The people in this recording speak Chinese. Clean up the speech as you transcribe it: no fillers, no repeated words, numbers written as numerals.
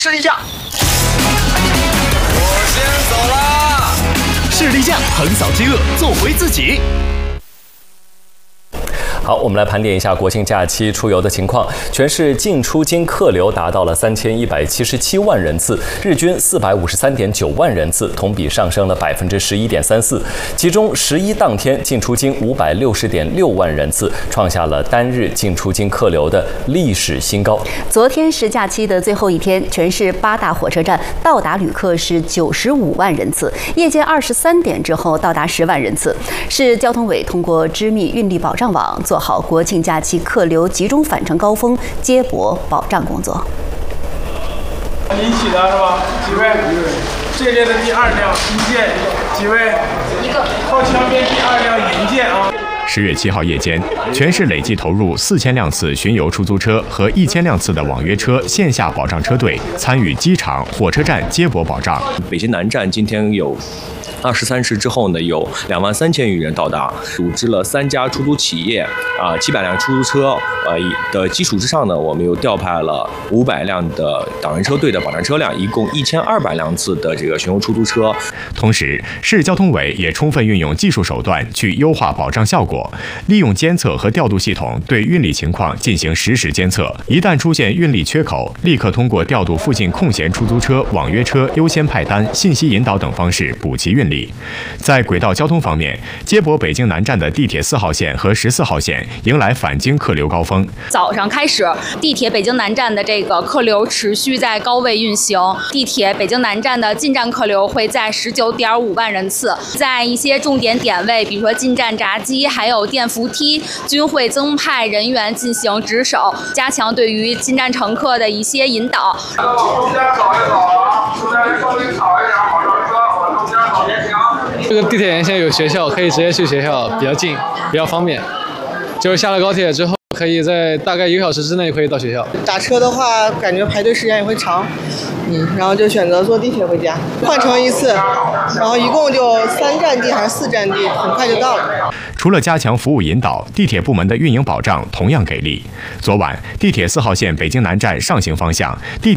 士力架， 我先走啦！ 士力架横扫饥饿，做回自己。好，我们来盘点一下国庆假期出游的情况。全市进出京客流达到了3177万人次，日均453.9万人次，同比上升了11.34%。其中11当天进出京560.6万人次，创下了单日进出京客流的历史新高。 昨天是假期的最后一天，全市8大火车站到达旅客是95万人次，夜间23点之后到达10万人次。市交通委通过织密运力保障网，做好国庆假期客流集中返程高峰接驳保障工作。 您起的是吧？几位？这列的第2辆一件，几位？1个。靠墙边第2辆引荐啊。 10月7号夜间，全市累计投入4000辆次巡游出租车和1000辆次的网约车线下保障车队，参与机场、火车站接驳保障。 北京南站今天有23时之后呢，有23000余人到达，组织了3家出租企业700辆出租车的基础之上呢，我们又调派了500辆的党员车队的保障车辆，一共1200辆次的这个巡游出租车。 同时，市交通委也充分运用技术手段去优化保障效果，利用监测和调度系统对运力情况进行实时监测，一旦出现运力缺口，立刻通过调度附近空闲出租车、网约车优先派单、信息引导等方式补齐运力。在轨道交通方面，接驳北京南站的地铁4号线和14号线迎来返京客流高峰。 早上开始，地铁北京南站的这个客流持续在高位运行，地铁北京南站的进站客流会在19.5万人次，在一些重点点位，比如说进站闸机还有电扶梯，均会增派人员进行值守，加强对于进站乘客的一些引导。 中间走一走啊，中间稍微少一点，往上车，往中间走也行。 这个地铁沿线有学校，可以直接去学校，比较近，比较方便。就是下了高铁之后，可以在大概1个小时之内可以到学校。 打车的话，感觉排队时间也会长，然后就选择坐地铁回家，换乘一次，然后一共就3站地还是4站地，很快就到了。 除了加强服务引导，地铁部门的运营保障同样给力。昨晚，地铁4号线北京南站上行方向地铁